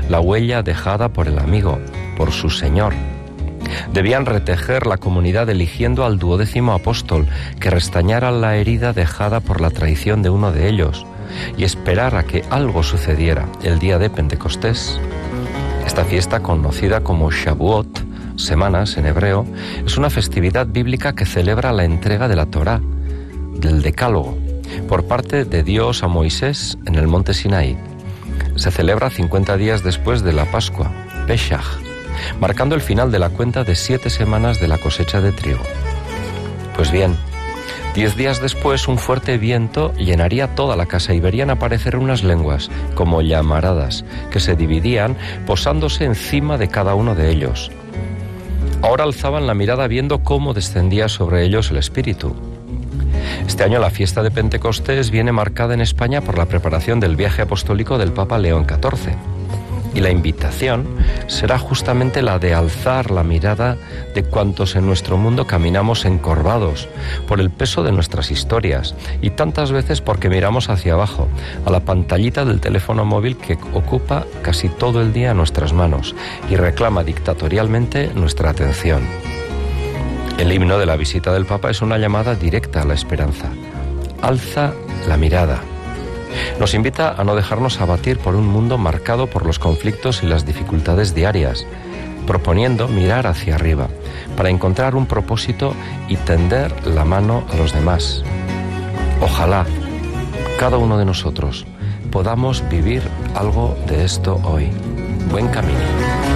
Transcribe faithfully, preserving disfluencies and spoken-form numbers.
la huella dejada por el amigo, por su Señor. Debían retejer la comunidad eligiendo al duodécimo apóstol que restañara la herida dejada por la traición de uno de ellos y esperar a que algo sucediera el día de Pentecostés. Esta fiesta, conocida como Shavuot, semanas en hebreo, es una festividad bíblica que celebra la entrega de la Torá, del Decálogo, por parte de Dios a Moisés en el monte Sinaí. Se celebra cincuenta días después de la Pascua, Pesaj, marcando el final de la cuenta de siete semanas de la cosecha de trigo. Pues bien, diez días después un fuerte viento llenaría toda la casa y verían aparecer unas lenguas, como llamaradas, que se dividían posándose encima de cada uno de ellos. Ahora alzaban la mirada viendo cómo descendía sobre ellos el Espíritu. Este año la fiesta de Pentecostés viene marcada en España por la preparación del viaje apostólico del Papa León catorce. Y la invitación será justamente la de alzar la mirada de cuantos en nuestro mundo caminamos encorvados por el peso de nuestras historias y tantas veces porque miramos hacia abajo, a la pantallita del teléfono móvil que ocupa casi todo el día nuestras manos y reclama dictatorialmente nuestra atención. El himno de la visita del Papa es una llamada directa a la esperanza. Alza la mirada. Nos invita a no dejarnos abatir por un mundo marcado por los conflictos y las dificultades diarias, proponiendo mirar hacia arriba para encontrar un propósito y tender la mano a los demás. Ojalá cada uno de nosotros podamos vivir algo de esto hoy. Buen camino.